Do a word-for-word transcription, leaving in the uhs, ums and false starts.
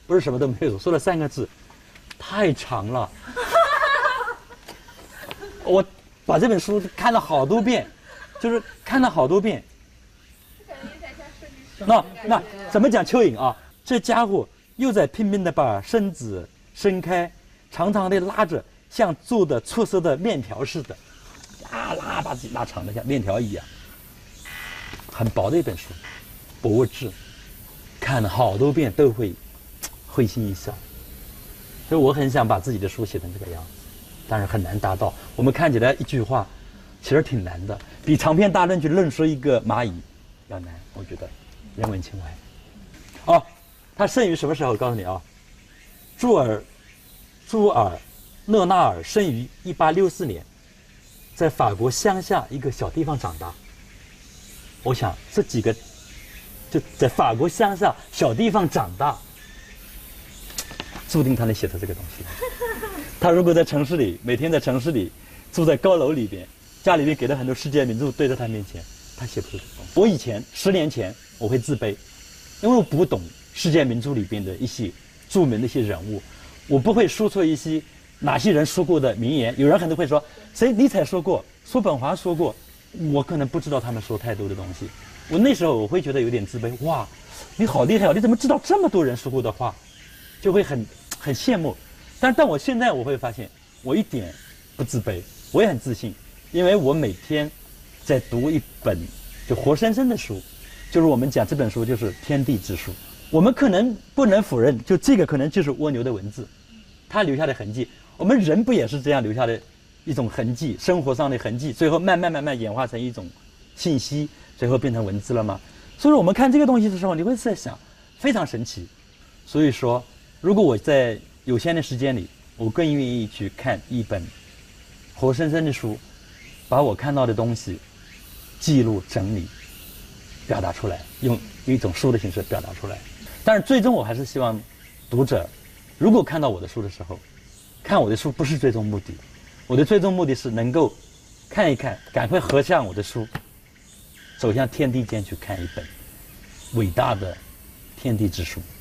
不是什么都没有说，说了三个字，太长了。我把这本书看了好多遍，就是看了好多遍。那那怎么讲蚯蚓啊？这家伙又在拼命的把身子伸开，长长的拉着，像做的出色的面条似的，啊拉把自己拉长的像面条一样。很薄的一本书，博物志，看了好多遍都会会心一笑。所以我很想把自己的书写成这个样子，但是很难达到。我们看起来一句话，其实挺难的，比长篇大论去论述一个蚂蚁要难，我觉得。人文情怀。哦，他生于什么时候？告诉你啊，朱尔，朱尔勒纳尔生于一八六四年，在法国乡下一个小地方长大。我想这几个就在法国乡下小地方长大，注定他能写出这个东西。他如果在城市里，每天在城市里住在高楼里边，家里面给了很多世界名著对在他面前，他写不出这个东西。我以前十年前我会自卑，因为我不懂世界名著里边的一些著名的一些人物，我不会说出一些哪些人说过的名言。有人可能会说，谁尼采说过，叔本华说过，我可能不知道他们说太多的东西。我那时候我会觉得有点自卑，哇，你好厉害哦，你怎么知道这么多人说过的话，就会很很羡慕。但但我现在我会发现，我一点不自卑，我也很自信，因为我每天在读一本就活生生的书，就是我们讲这本书就是天地之书。我们可能不能否认，就这个可能就是蜗牛的文字，它留下的痕迹。我们人不也是这样留下的一种痕迹，生活上的痕迹，最后慢慢慢慢演化成一种信息，最后变成文字了吗？所以我们看这个东西的时候，你会在想，非常神奇。所以说，如果我在有限的时间里，我更愿意去看一本活生生的书，把我看到的东西记录整理表达出来，用一种书的形式表达出来。但是最终我还是希望读者如果看到我的书的时候，看我的书不是最终目的，我的最终目的是能够看一看，赶快合上我的书，走向天地间去看一本伟大的天地之书。